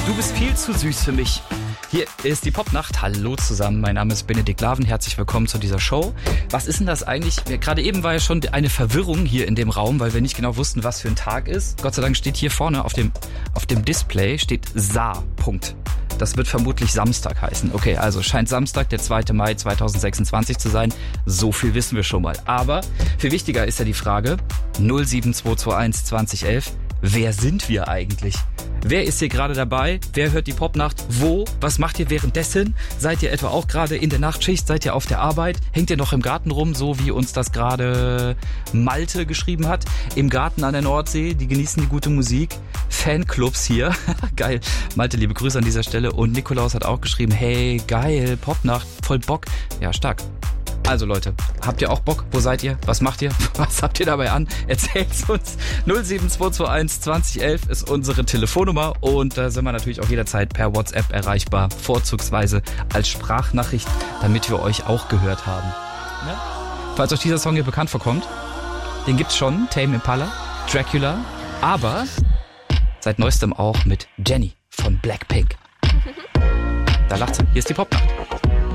Du bist viel zu süß für mich. Hier ist die Popnacht. Hallo zusammen, mein Name ist Benedikt Laven. Herzlich willkommen zu dieser Show. Was ist denn das eigentlich? Gerade eben war ja schon eine Verwirrung hier in dem Raum, weil wir nicht genau wussten, was für ein Tag ist. Gott sei Dank steht hier vorne auf dem Display steht Sa. Punkt. Das wird vermutlich Samstag heißen. Okay, also scheint Samstag, der 2. Mai 2026 zu sein. So viel wissen wir schon mal. Aber viel wichtiger ist ja die Frage 07221 2011. Wer sind wir eigentlich? Wer ist hier gerade dabei? Wer hört die Popnacht? Wo? Was macht ihr währenddessen? Seid ihr etwa auch gerade in der Nachtschicht? Seid ihr auf der Arbeit? Hängt ihr noch im Garten rum, so wie uns das gerade Malte geschrieben hat? Im Garten an der Nordsee, die genießen die gute Musik. Fanclubs hier. Geil. Malte, liebe Grüße an dieser Stelle. Und Nikolaus hat auch geschrieben, hey, geil, Popnacht, voll Bock. Ja, stark. Also Leute, habt ihr auch Bock? Wo seid ihr? Was macht ihr? Was habt ihr dabei an? Erzählt's uns. 07221 2011 ist unsere Telefonnummer und da sind wir natürlich auch jederzeit per WhatsApp erreichbar, vorzugsweise als Sprachnachricht, damit wir euch auch gehört haben. Ja? Falls euch dieser Song hier bekannt vorkommt, den gibt's schon, Tame Impala, Dracula, aber seit neuestem auch mit Jennie von Blackpink. Da lacht sie. Hier ist die Popnacht.